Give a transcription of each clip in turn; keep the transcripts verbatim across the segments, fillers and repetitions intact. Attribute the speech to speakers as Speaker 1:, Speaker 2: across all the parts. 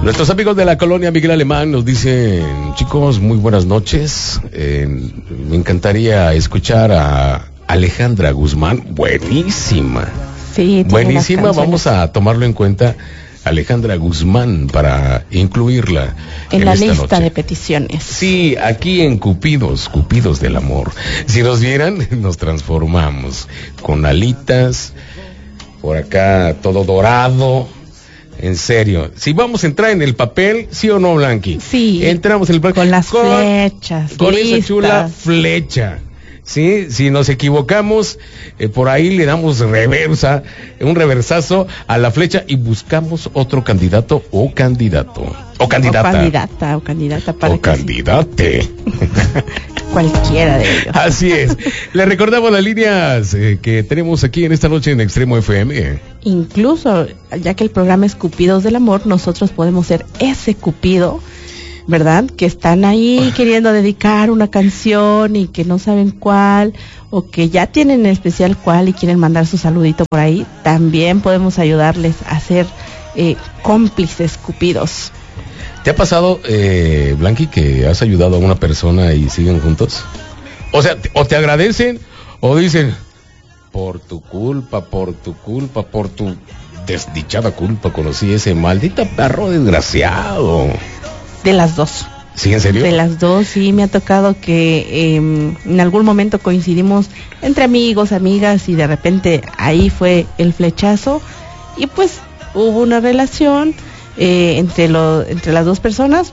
Speaker 1: Nuestros amigos de la colonia Miguel Alemán nos dicen, chicos, muy buenas noches. Eh, me encantaría escuchar a Alejandra Guzmán. Buenísima.
Speaker 2: Sí,
Speaker 1: buenísima. Vamos a tomarlo en cuenta, Alejandra Guzmán, para incluirla
Speaker 2: en,
Speaker 1: en
Speaker 2: la
Speaker 1: esta
Speaker 2: lista
Speaker 1: noche
Speaker 2: de peticiones.
Speaker 1: Sí, aquí en Cupidos, Cupidos del Amor. Si nos vieran, nos transformamos con alitas, por acá todo dorado. En serio, si vamos a entrar en el papel, ¿sí o no, Blanqui?
Speaker 2: Sí.
Speaker 1: Entramos en el papel.
Speaker 2: Con las
Speaker 1: con,
Speaker 2: flechas.
Speaker 1: Con
Speaker 2: listas.
Speaker 1: esa chula flecha. Sí, si nos equivocamos, eh, por ahí le damos reversa, un reversazo a la flecha y buscamos otro candidato o candidato. O candidata.
Speaker 2: O candidata, o candidata para
Speaker 1: O candidate.
Speaker 2: Sí. Cualquiera de ellos.
Speaker 1: Así es. Le recordamos las líneas eh, que tenemos aquí en esta noche en Extremo F M.
Speaker 2: Incluso, ya que el programa es Cupidos del Amor, nosotros podemos ser ese Cupido, ¿verdad? Que están ahí queriendo dedicar una canción y que no saben cuál, o que ya tienen en especial cuál y quieren mandar su saludito por ahí. También podemos ayudarles a ser eh, cómplices Cupidos.
Speaker 1: ¿Te ha pasado, eh, Blanqui, que has ayudado a una persona y siguen juntos? O sea, o te agradecen o dicen, por tu culpa, por tu culpa, por tu desdichada culpa conocí ese maldito perro desgraciado.
Speaker 2: De las dos.
Speaker 1: ¿Sí, en serio?
Speaker 2: De las dos, sí, me ha tocado que eh, en algún momento coincidimos entre amigos, amigas, y de repente ahí fue el flechazo y pues hubo una relación eh, entre, lo, entre las dos personas.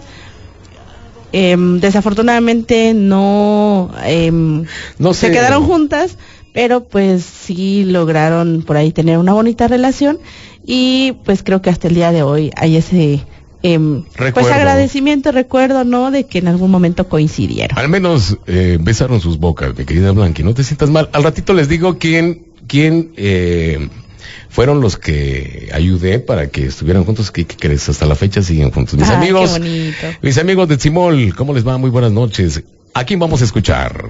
Speaker 2: Eh, desafortunadamente no, eh, no sé. Se quedaron juntas, pero pues sí lograron por ahí tener una bonita relación y pues creo que hasta el día de hoy hay ese... Eh, pues agradecimiento, recuerdo, ¿no? De que en algún momento coincidieron.
Speaker 1: Al menos eh, besaron sus bocas, mi querida Blanqui, no te sientas mal. Al ratito les digo quién, quién eh, fueron los que ayudé para que estuvieran juntos, que, que crees, hasta la fecha siguen juntos. Mis
Speaker 2: Ay,
Speaker 1: amigos,
Speaker 2: qué bonito.
Speaker 1: Mis amigos de Tzimol, ¿cómo les va? Muy buenas noches. ¿A quién vamos a escuchar?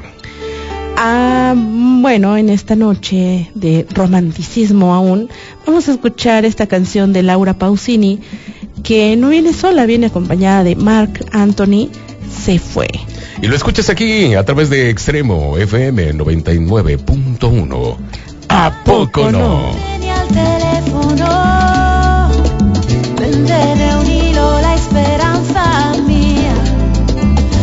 Speaker 2: Ah, bueno, en esta noche de romanticismo aún, vamos a escuchar esta canción de Laura Pausini, que no viene sola, viene acompañada de Marc Anthony, Se Fue.
Speaker 1: Y lo escuchas aquí a través de Extremo F M noventa y nueve punto uno. ¿A poco no?
Speaker 3: Tenía el teléfono, venderé